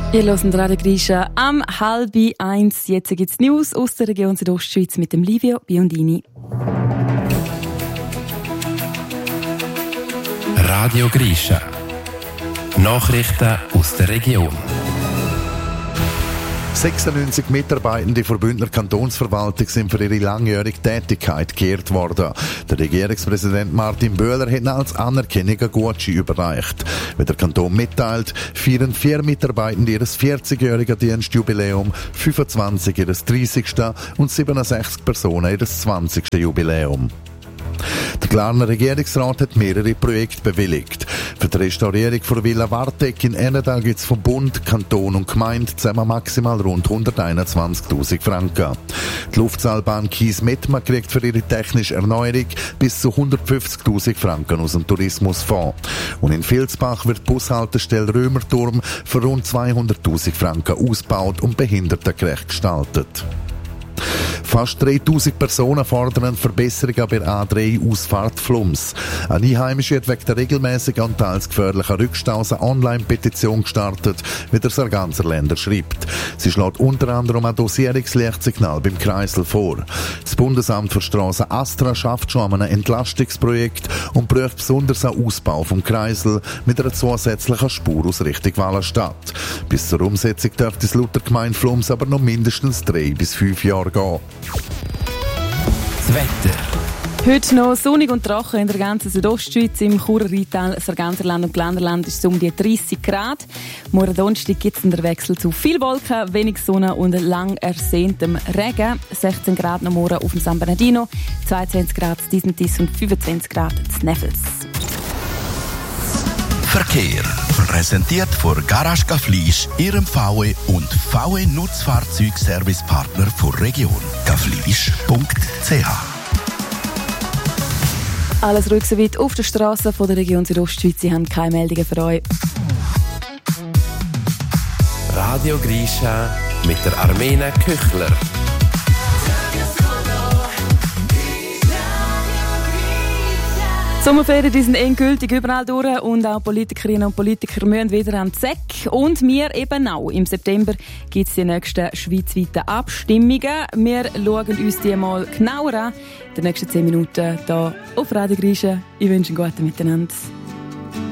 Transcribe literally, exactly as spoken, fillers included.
Ihr hört Radio Grisha am halb eins. Jetzt gibt es News aus der Region Südostschweiz mit dem Livio Biondini. Radio Grisha. Nachrichten aus der Region. sechsundneunzig Mitarbeitende der Bündner Kantonsverwaltung sind für ihre langjährige Tätigkeit geehrt worden. Der Regierungspräsident Martin Böhler hat ihnen als Anerkennung einen Gutschein überreicht. Wie der Kanton mitteilt, feiern vier Mitarbeitende ihr vierzigjähriges Dienstjubiläum, fünfundzwanzig ihr dreißigsten und siebenundsechzig Personen ihr zwanzigsten Jubiläum. Der Glarner Regierungsrat hat mehrere Projekte bewilligt. Für die Restaurierung der Villa Wartek in Ennedal gibt es vom Bund, Kanton und Gemeinde zusammen maximal rund hunderteinundzwanzigtausend Franken. Die Luftseilbahn Kies-Mettmann kriegt für ihre technische Erneuerung bis zu hundertfünfzigtausend Franken aus dem Tourismusfonds. Und in Vilsbach wird die Bushaltestelle Römerturm für rund zweihunderttausend Franken ausgebaut und behindertengerecht gestaltet. Fast dreitausend Personen fordern Verbesserungen bei der A drei Ausfahrt Flums. Ein Einheimischer hat wegen der regelmäßigen und teils gefährlichen Rückstaus eine Online-Petition gestartet, wie der Sarganser Länder schreibt. Sie schlägt unter anderem ein Dosierungslichtsignal beim Kreisel vor. Das Bundesamt für Strassen Astra schafft schon an einem Entlastungsprojekt und prüft besonders einen Ausbau vom Kreisel mit einer zusätzlichen Spur aus Richtung Wallenstadt. Bis zur Umsetzung dürfte es laut der Gemeinde Flums aber noch mindestens drei bis fünf Jahre gehen. Das Wetter. Heute noch sonnig und trocken in der ganzen Südostschweiz. Im Churer Rheintal, Sarganserland und Glenderland ist es um die dreißig Grad. Morgen Donnerstag gibt es den Wechsel zu viel Wolken, wenig Sonne und lang ersehntem Regen. sechzehn Grad noch morgen auf dem San Bernardino, zweiundzwanzig Grad in Disentis und fünfundzwanzig Grad in Neffels. Verkehr. Präsentiert von Garage Gaflisch, Ihrem V W und V W Nutzfahrzeugservicepartner der Region. gaflisch punkt c h. Alles ruhig soweit auf der Straße der Region Südostschweiz. Sie haben keine Meldungen für euch. Radio Grisha mit der Armena Köchler. Die Sommerferien die sind endgültig überall durch und auch Politikerinnen und Politiker müssen wieder an die Säcke. Und wir eben auch. Im September gibt es die nächsten schweizweiten Abstimmungen. Wir schauen uns die mal genauer an. In den nächsten zehn Minuten hier auf Radio Grisha. Ich wünsche einen guten Miteinander.